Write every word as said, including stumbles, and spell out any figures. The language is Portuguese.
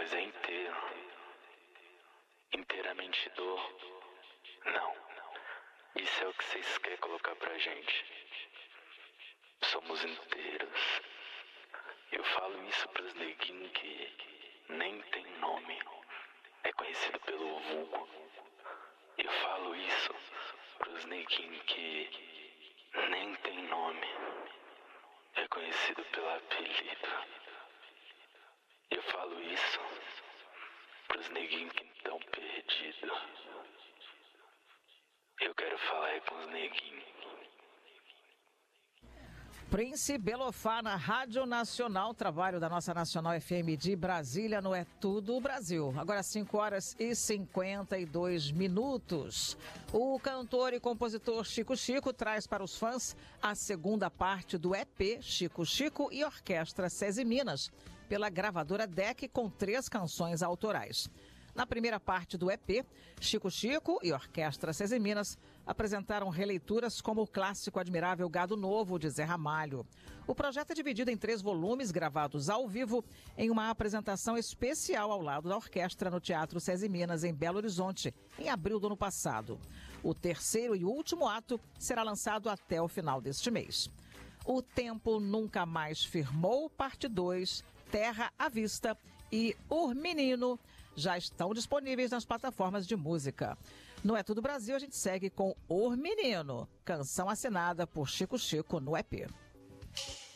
mas é inteiro. Inteiramente dor. Não. Isso é o que vocês querem colocar pra gente. Somos inteiros. Eu falo isso pros neguinhos que nem tem nome. É conhecido pelo vulgo. Eu falo isso pros neguinhos que nem tem nome. É conhecido pelo apelido. Eu falo isso pros neguinhos que estão perdidos. Eu quero falar é com os neguinhos. Prince Belofá na Rádio Nacional, trabalho da nossa Nacional F M de Brasília, no É Tudo Brasil. Agora cinco horas e cinquenta e dois minutos. O cantor e compositor Chico Chico traz para os fãs a segunda parte do E P Chico Chico e Orquestra SESI Minas, pela gravadora D E C, com três canções autorais. Na primeira parte do E P, Chico Chico e Orquestra SESI Minas apresentaram releituras como o clássico Admirável Gado Novo, de Zé Ramalho. O projeto é dividido em três volumes gravados ao vivo em uma apresentação especial ao lado da orquestra no Teatro SESI Minas, em Belo Horizonte, em abril do ano passado. O terceiro e último ato será lançado até o final deste mês. O Tempo Nunca Mais Firmou, parte dois, Terra à Vista e O Menino já estão disponíveis nas plataformas de música. No É Tudo Brasil, a gente segue com O Menino, canção assinada por Chico Chico no E P.